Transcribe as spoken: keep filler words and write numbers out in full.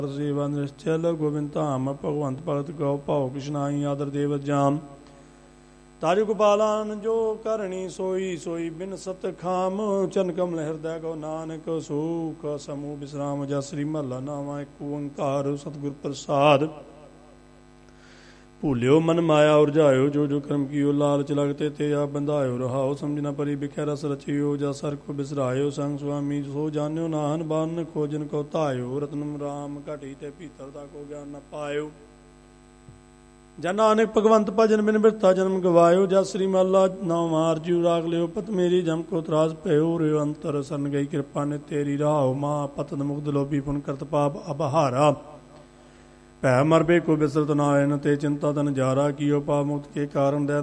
ਸੇਵਾ ਨਿਸ਼ਚਲ ਗੋਬਿੰਦ ਧਾਮ ਭਗਵੰਤ ਭਗਤ ਗਉ ਭਾਉ ਕ੍ਰਿਸ਼ਨਾਈ ਆਦਰ ਦੇਵ ਜਾਮ ਤਾਰਿ ਗੋਪਾਲਨ ਜੋ ਕਰਣੀ ਸੋਈ ਸੋਈ ਬਿਨ ਸਤ ਖਾਮ ਚਰਨ ਕਮਲ ਹਿਰਦੈ ਗੋ ਨਾਨਕ ਸੂਖ ਸਮੂਹ ਬਿਸਰਾਮ ਜਸ ਸ੍ਰੀ ਮਹੱਲਾ ਨਾਵਾਂ ਇੱਕ ਓੰਕਾਰ ਸਤਿਗੁਰ ਪ੍ਰਸਾਦ। ਭੂਲਿਓ ਮਨ ਮਾਇਆ ਉਰਜਾਇਓ ਜੋ ਜੋ ਕਰਮ ਕੀਓ ਲਾਲਚ ਲਗਤੇ ਤੇ ਆ ਬੰਧਾਇਓ ਰਹਾਓ ਸਮਝਣਾ ਪਰੀ ਬਿਖੈ ਰਸ ਰਚਿਓ ਜਾ ਸਰ ਕੋ ਬਿਸਰਾਇਓ ਸੰਗ ਸੁਆਮੀ ਸੋ ਜਾਣਿਓ ਨਾਹਨ ਬਾਨ ਖੋਜਨ ਕੋ ਧਾਇਓ ਰਤਨਮ ਰਾਮ ਘਟੀ ਤੇ ਭੀਤਰ ਦਾ ਕੋ ਗਿਆਨ ਨ ਪਾਇਓ ਜਨ ਨਾਨਕ ਭਗਵੰਤ ਭਜਨ ਬਿਨ ਬਿਰਥਾ ਜਨਮ ਗਵਾਇਓ ਜਸ ਸ੍ਰੀ ਮਹੱਲਾ ਨਾਵਾਂ ਅਰਜੂ ਰਾਗ ਲਿਓ ਪਤ ਮੇਰੀ ਜਮ ਕੋ ਤਰਾਸ ਭਇਓ ਰਿਓ ਅੰਤਰ ਸਰਨ ਗਈ ਕਿਰਪਾ ਨੇ ਤੇਰੀ ਰਾਹੋ ਮਾਂ ਪਤਨ ਮੁਗਧ ਲੋਭੀ ਪੁਨ ਕਰਤ ਪਾਪ ਅਬਹਾਰਾ ਭੈ ਮਰਬੇ ਕੋ ਬਿਸਰਤ ਨਾਇਨ ਤੇ ਚਿੰਤਾ ਤਨ ਜਾਰਾ ਕੀਓ ਪਾ ਮੁਕਤ ਕੇ ਕਾਰਨ ਦੈ